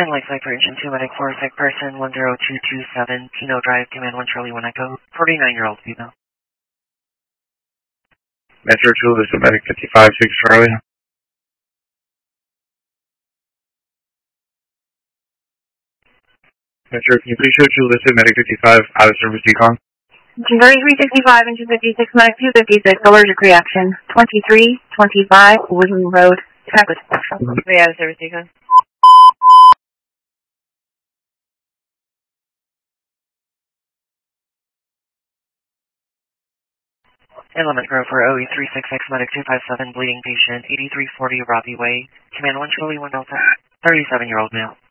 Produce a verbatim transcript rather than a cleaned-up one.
And Lakeside for Engine two, Medic four, sick person, one zero two two seven, Pino Drive, Command one Charlie one Echo, forty-nine-year-old female. Metro two, this is Medic fifty-five, six Charlie. Metro, can you please show True listed Medic fifty-five out of service decon? thirty-three sixty-five, Engine fifty-six, Medic two fifty-six, allergic reaction, twenty-three twenty-five, Woodland Road, Texas. We out of service decon. And Lemon Grove for O E three six six, Medic two five seven, bleeding patient, eighty-three forty Robbie Way, Command one Charlie one Delta, thirty-seven-year-old male.